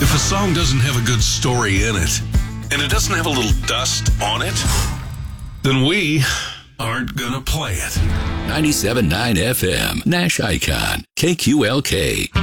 If a song doesn't have a good story in it, and it doesn't have a little dust on it, then we aren't gonna play it. 97.9 FM, Nash Icon, KQLK.